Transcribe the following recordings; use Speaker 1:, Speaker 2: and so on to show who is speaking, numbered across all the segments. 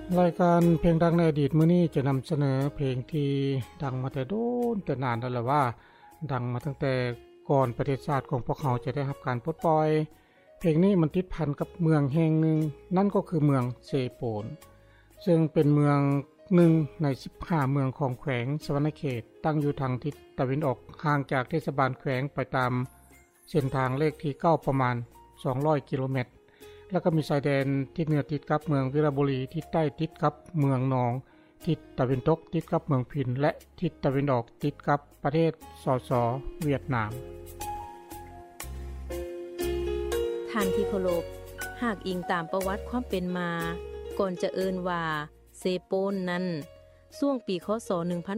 Speaker 1: รายการเพลงดังในอดีตมื้อนี้จะนำเสนอเพลงที่ดังมาแต่โดนแต่นานแล้วล่ะว่าดังมาตั้งแต่ก่อนประเทศชาติของพวกเขาจะได้รับการปลดปล่อยเพลงนี้มันติดพันกับเมืองแห่งหนึ่งนั่นก็คือเมืองเซโปนซึ่งเป็นเมืองหนึ่งใน15เมืองของแขวงสวรรณเขตตั้งอยู่ทางทิศตะวันออกห่างจากเทศบาลแขวงไปตามเส้นทางเลขที่9ประมาณ200กิโลเมตรแล้วก็มีชายแดนทิศเหนือติดกับเมืองวิราบุรีทิศใต้ติดกับเมืองหนองทิศตะวันตกติดกับเมืองพินและทิศตะวันออกติดกับประเทศสสเวียดนาม
Speaker 2: ท่านที่เคารพหากอิงตามประวัติความเป็นมาก่อนจะเอิ้นว่าเซโปนนั้นช่วงปีคศ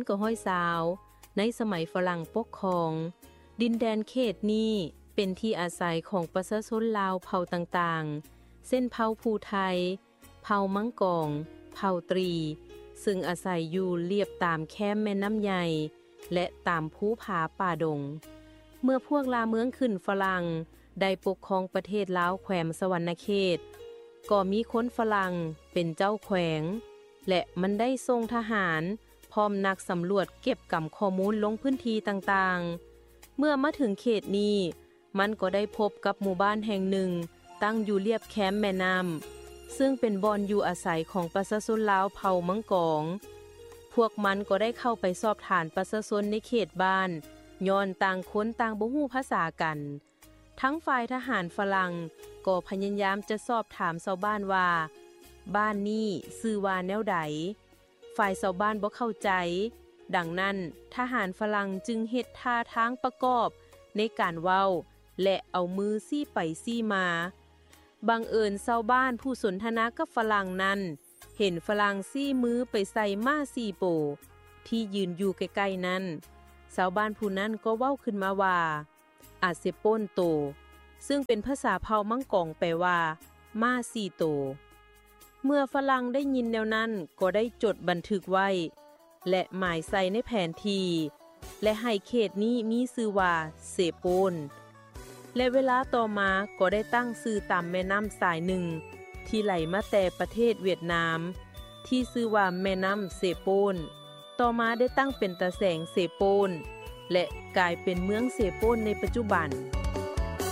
Speaker 2: 1920ในสมัยฝรั่งปกครองดินแดนเขตนี้เป็นที่อาศัยของประชาชนลาวเผ่าต่างๆเส้นเผ่าภูไทยเผ่ามังกองเผ่าตรีซึ่งอาศัยอยู่เรียบตามแคมแม่น้ำใหญ่และตามภูผาป่าดงเมื่อพวกลาเมืองขึ้นฝรั่งได้ปกครองประเทศลาวแขวงสวรรณเขตก็มีคนฝรั่งเป็นเจ้าแขวงและมันได้ส่งทหารพร้อมนักสำรวจเก็บกำข้อมูลลงพื้นที่ต่างๆเมื่อมาถึงเขตนี้มันก็ได้พบกับหมู่บ้านแห่งหนึ่งตั้งอยู่เรียบแคมแม่น้ำซึ่งเป็นบ่อนอยู่อาศัยของประชาชนลาวเผ่ามังกองพวกมันก็ได้เข้าไปสอบถามประชาชนในเขตบ้านย้อนต่างคนต่างบ่ฮู้ภาษากันทั้งฝ่ายทหารฝรั่งก็พยายามจะสอบถามชาวบ้านว่าบ้านนี้ชื่อว่าแนวใดฝ่ายชาวบ้านบ่เข้าใจดังนั้นทหารฝรั่งจึงเฮ็ดท่าทางประกอบในการเว้าและเอามือซี่ไปซี่มาบังเอิญชาวบ้านผู้สนทนากับฝรั่งนั้นเห็นฝรั่งซี่มือไปใส่ม้าซี่โปที่ยืนอยู่ใกล้ๆนั้นชาวบ้านผู้นั้นก็เว้าขึ้นมาว่าอาเซโปนโตซึ่งเป็นภาษาเผ่ามังกองแปลว่าม้าซี่โตเมื่อฝรั่งได้ยินแนวนั้นก็ได้จดบันทึกไว้และหมายใส่ในแผนที่และให้เขตนี้มีชื่อว่าเซโปนและเวลาต่อมาก็ได้ตั้งชื่อตามแม่น้ำสายหนึ่งที่ไหลมาแต่ประเทศเวียดนามที่ชื่อว่าแม่น้ำเซโปนต่อมาได้ตั้งเป็นตะแสงเซโปนและกลายเป็นเมืองเซโปนในปัจจุบัน